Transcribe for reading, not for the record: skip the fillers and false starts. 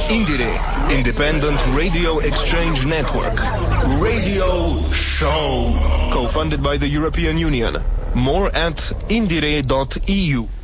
Indire, Independent Radio Exchange Network. Radio Show. Co-funded by the European Union. More at indire.eu.